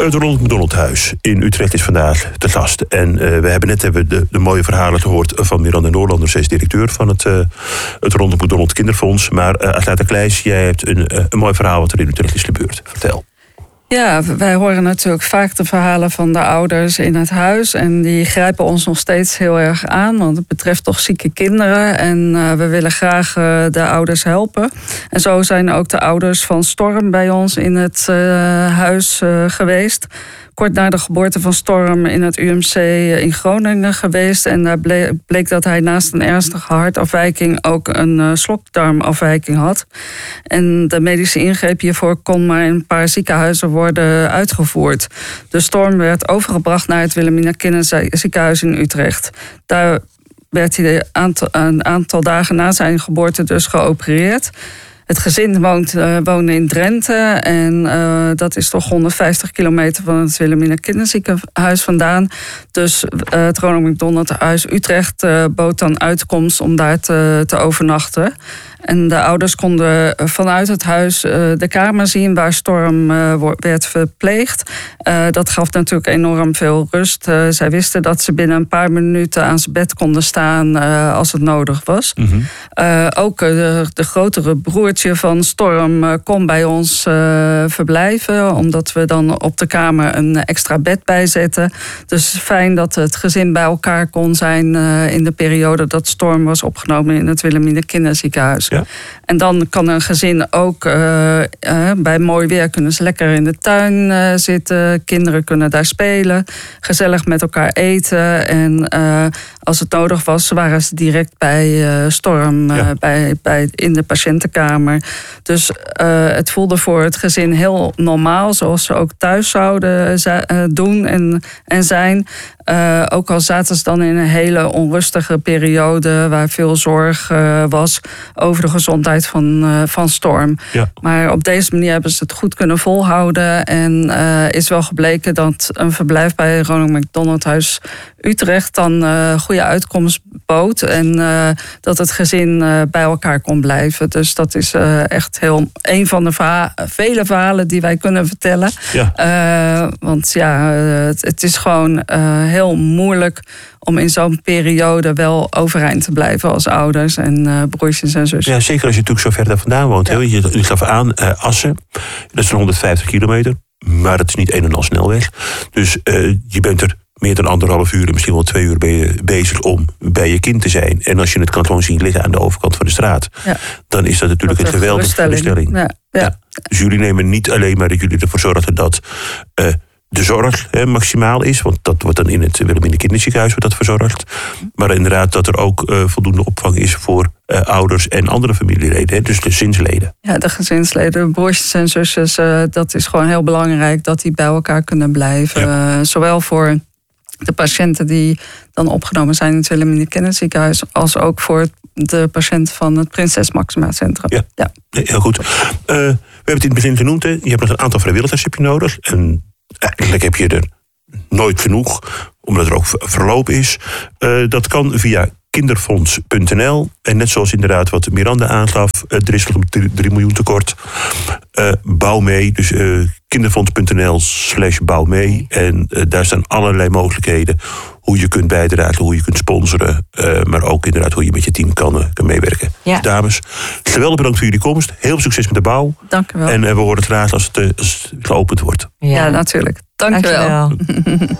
Het Ronald McDonald Huis in Utrecht is vandaag te gast. En we hebben net de mooie verhalen gehoord van Miranda Noorlander. Zij is directeur van het Ronald McDonald Kinderfonds. Maar Agatha Kleijs, jij hebt een mooi verhaal wat er in Utrecht is gebeurd. Vertel. Ja, wij horen natuurlijk vaak de verhalen van de ouders in het huis. En die grijpen ons nog steeds heel erg aan. Want het betreft toch zieke kinderen. En we willen graag de ouders helpen. En zo zijn ook de ouders van Storm bij ons in het huis geweest. Kort na de geboorte van Storm in het UMC in Groningen geweest. En daar bleek dat hij naast een ernstige hartafwijking ook een slokdarmafwijking had. En de medische ingreep hiervoor kon maar in een paar ziekenhuizen worden uitgevoerd. De Storm werd overgebracht naar het Wilhelmina Kinderziekenhuis in Utrecht. Daar werd hij een aantal dagen na zijn geboorte dus geopereerd. Het gezin woonde in Drenthe en dat is toch 150 kilometer van het Wilhelmina Kinderziekenhuis vandaan. Dus het Ronald McDonald Huis Utrecht bood dan uitkomst om daar te overnachten. En de ouders konden vanuit het huis de kamer zien waar Storm werd verpleegd. Dat gaf natuurlijk enorm veel rust. Zij wisten dat ze binnen een paar minuten aan zijn bed konden staan als het nodig was. Mm-hmm. Ook de grotere broertje van Storm kon bij ons verblijven, omdat we dan op de kamer een extra bed bijzetten. Dus fijn dat het gezin bij elkaar kon zijn in de periode dat Storm was opgenomen in het Wilhelmina Kinderziekenhuis. Ja. En dan kan een gezin ook bij mooi weer kunnen ze lekker in de tuin zitten. Kinderen kunnen daar spelen, gezellig met elkaar eten. En als het nodig was, waren ze direct bij Storm in de patiëntenkamer. Dus het voelde voor het gezin heel normaal, zoals ze ook thuis zouden doen en zijn. Ook al zaten ze dan in een hele onrustige periode waar veel zorg was over de gezondheid van Storm. Ja. Maar op deze manier hebben ze het goed kunnen volhouden. En is wel gebleken dat een verblijf bij Ronald McDonald Huis Utrecht dan goede uitkomst bood. En dat het gezin bij elkaar kon blijven. Dus dat is echt een van de vele verhalen die wij kunnen vertellen. Ja. Want ja, het is gewoon heel moeilijk om in zo'n periode wel overeind te blijven als ouders en broertjes en zusjes. Ja, zeker als je natuurlijk zo ver daar vandaan woont. Ja. Je gaf aan, Assen, dat is 150 kilometer, maar dat is niet een en al snelweg. Dus je bent er meer dan 1,5 uur, misschien wel 2 uur bezig om bij je kind te zijn. En als je het kan gewoon zien liggen aan de overkant van de straat, dan is dat natuurlijk een geweldige geruststelling. Ja. Dus jullie nemen niet alleen maar dat jullie ervoor zorgen dat de zorg maximaal is, want dat wordt dan in het Wilhelmina Kinderziekenhuis wordt dat verzorgd. Maar inderdaad dat er ook voldoende opvang is voor ouders en andere familieleden, dus de gezinsleden. Ja, de gezinsleden, broertjes en zusjes, dat is gewoon heel belangrijk dat die bij elkaar kunnen blijven. Ja. Zowel voor de patiënten die dan opgenomen zijn in het Wilhelmina Kinderziekenhuis, als ook voor de patiënten van het Prinses Maxima Centrum. Ja. Heel goed. We hebben het in het begin genoemd, je hebt nog een aantal vrijwilligers nodig. En eigenlijk heb je er nooit genoeg, omdat er ook verloop is. Dat kan via kinderfonds.nl. En net zoals inderdaad wat Miranda aangaf, er is nog een 3 miljoen tekort. Bouw mee, dus kinderfonds.nl/bouw mee. En daar staan allerlei mogelijkheden hoe je kunt bijdragen, hoe je kunt sponsoren. Maar ook inderdaad hoe je met je team kan meewerken. Ja. Dus dames, geweldig bedankt voor jullie komst. Heel veel succes met de bouw. Dank u wel. En we horen het graag als het geopend wordt. Ja, natuurlijk. Dank u wel.